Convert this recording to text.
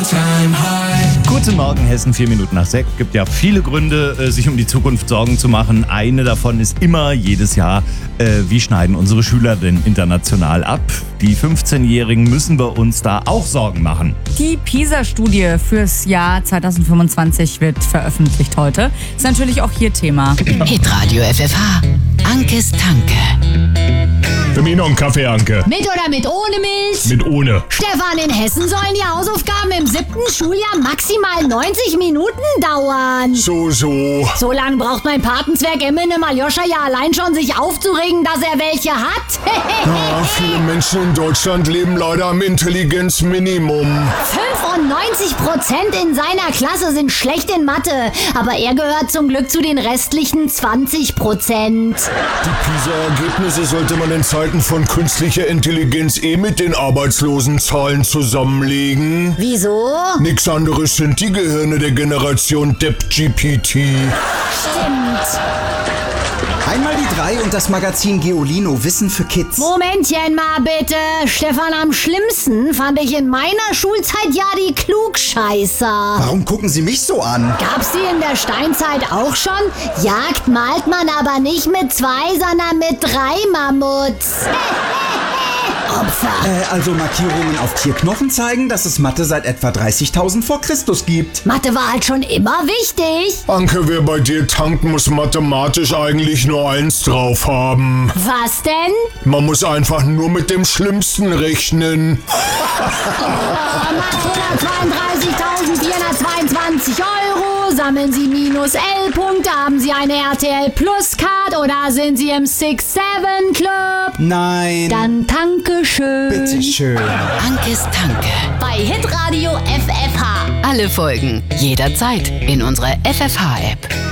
All-Time High. Guten Morgen, Hessen, 4 Minuten nach 6. Gibt ja viele Gründe, sich um die Zukunft Sorgen zu machen. Eine davon ist immer, jedes Jahr, wie schneiden unsere Schüler denn international ab? Die 15-Jährigen müssen wir uns da auch Sorgen machen. Die PISA-Studie fürs Jahr 2025 wird veröffentlicht heute. Ist natürlich auch hier Thema. Hitradio FFH. Ankes Tanke. Für mich noch einen Kaffee, Anke. Mit oder mit ohne Milch? Mit ohne. Stefan, in Hessen sollen die Hausaufgaben im 7. Schuljahr maximal 90 Minuten dauern. So. So lange braucht mein Patenzwerg Eminem Aljoscha ja allein schon, sich aufzuregen, dass er welche hat. Ja, viele Menschen in Deutschland leben leider am Intelligenzminimum. 95% in seiner Klasse sind schlecht in Mathe, aber er gehört zum Glück zu den restlichen 20%. Die PISA-Ergebnisse sollte man in Zeiten von künstlicher Intelligenz mit den Arbeitslosenzahlen zusammenlegen. Wieso? Nix anderes sind die Gehirne der Generation DeepGPT. Stimmt. Einmal die 3 und das Magazin Geolino Wissen für Kids. Momentchen mal bitte. Stefan, am schlimmsten fand ich in meiner Schulzeit ja die Klugscheißer. Warum gucken Sie mich so an? Gab's die in der Steinzeit auch schon? Jagd malt man aber nicht mit 2, sondern mit 3 Mammuts. Opfer. Also Markierungen auf Tierknochen zeigen, dass es Mathe seit etwa 30.000 vor Christus gibt. Mathe war halt schon immer wichtig. Anke, wer bei dir tankt, muss mathematisch eigentlich nur 1 drauf haben. Was denn? Man muss einfach nur mit dem Schlimmsten rechnen. Macht 132.422 €. Sammeln Sie -L-Punkte. Haben Sie eine RTL Plus Card oder sind Sie im 6-7 Club? Nein. Dann danke schön. Bitte schön. Ankes Tanke. Bei Hitradio FFH. Alle Folgen jederzeit in unserer FFH-App.